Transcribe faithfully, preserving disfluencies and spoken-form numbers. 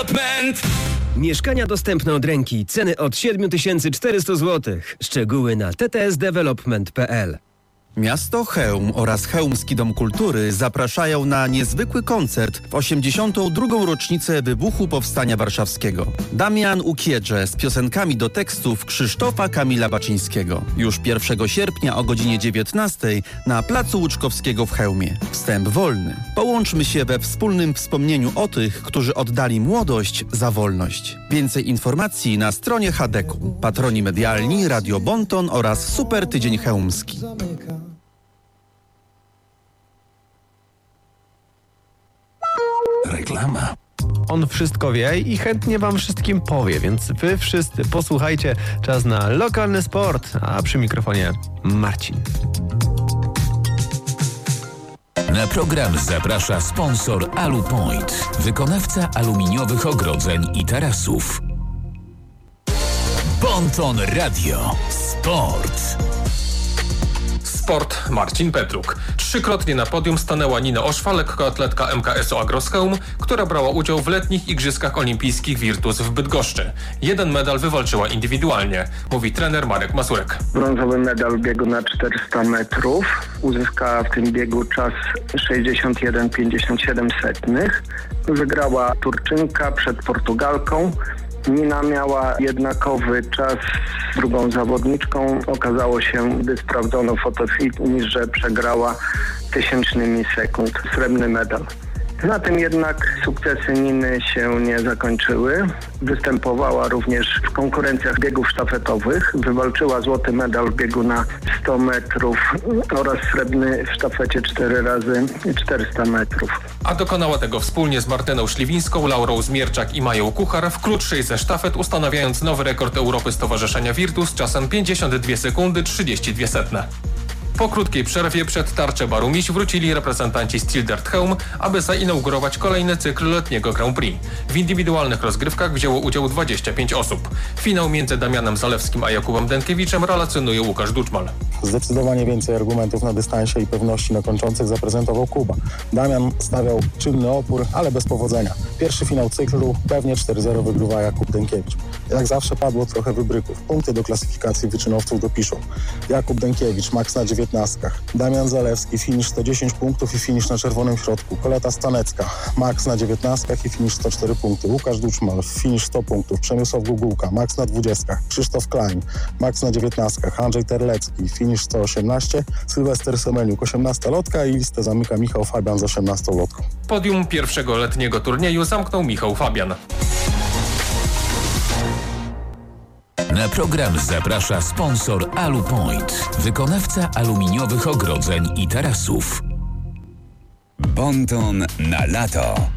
Development. Mieszkania dostępne od ręki. Ceny od siedem tysięcy czterysta złotych. Szczegóły na t t s development kropka p l. Miasto Chełm oraz Chełmski Dom Kultury zapraszają na niezwykły koncert w osiemdziesiątą drugą rocznicę wybuchu Powstania Warszawskiego. Damian Ukiedże z piosenkami do tekstów Krzysztofa Kamila Baczyńskiego. Już pierwszego sierpnia o godzinie dziewiętnastej na Placu Łuczkowskiego w Chełmie. Wstęp wolny. Połączmy się we wspólnym wspomnieniu o tych, którzy oddali młodość za wolność. Więcej informacji na stronie Hadeku. Patroni medialni Radio Bonton oraz Super Tydzień Chełmski. Reklama. On wszystko wie i chętnie wam wszystkim powie, więc wy wszyscy posłuchajcie. Czas na lokalny sport, a przy mikrofonie Marcin. Na program zaprasza sponsor Alupoint, wykonawca aluminiowych ogrodzeń i tarasów. Bonton Radio. Sport. Sport Marcin Petruk. Trzykrotnie na podium stanęła Nina Oszwa, lekkoatletka M K S u Agroschełm, która brała udział w letnich Igrzyskach Olimpijskich Virtus w Bydgoszczy. Jeden medal wywalczyła indywidualnie, mówi trener Marek Mazurek. Brązowy medal w biegu na czterysta metrów. Uzyskała w tym biegu czas sześćdziesiąt jeden pięćdziesiąt siedem setnych. Wygrała Turczynka przed Portugalką. Nina miała jednakowy czas z drugą zawodniczką. Okazało się, gdy sprawdzono fotofilm, że przegrała tysięcznymi sekund. Srebrny medal. Na tym jednak sukcesy Niny się nie zakończyły. Występowała również w konkurencjach biegów sztafetowych. Wywalczyła złoty medal w biegu na sto metrów oraz srebrny w sztafecie cztery razy czterysta metrów. A dokonała tego wspólnie z Martyną Śliwińską, Laurą Zmierczak i Mają Kuchar w krótszej ze sztafet, ustanawiając nowy rekord Europy Stowarzyszenia Virtus czasem pięćdziesiąt dwie sekundy trzydzieści dwie setne. Po krótkiej przerwie przed tarczę Baru Miś wrócili reprezentanci Steel Dart Chełm, aby zainaugurować kolejny cykl letniego Grand Prix. W indywidualnych rozgrywkach wzięło udział dwadzieścia pięć osób. Finał między Damianem Zalewskim a Jakubem Denkiewiczem relacjonuje Łukasz Duczmal. Zdecydowanie więcej argumentów na dystansie i pewności na kończących zaprezentował Kuba. Damian stawiał czynny opór, ale bez powodzenia. Pierwszy finał cyklu pewnie cztery zero wygrywa Jakub Denkiewicz. Jak zawsze padło trochę wybryków. Punkty do klasyfikacji wyczynowców dopiszą. Jakub Denkiewicz, maks na dziewiętnastkach. Damian Zalewski, finisz sto dziesięć punktów i finisz na czerwonym środku. Koleta Stanecka, maks na dziewiętnastkach i finisz sto cztery punkty. Łukasz Duczmal, finisz sto punktów. Przemysław Gugułka, maks na dwudziestkach. Krzysztof Klein, maks na dziewiętnastkach. Andrzej Terlecki, finisz sto osiemnaście. Sylwester Semeniuk, osiemnasta lotka i listę zamyka Michał Fabian z osiemnastą lotką. Podium pierwszego letniego turnieju zamknął Michał Fabian. Na program zaprasza sponsor Alupoint, wykonawca aluminiowych ogrodzeń i tarasów. Bonton na lato.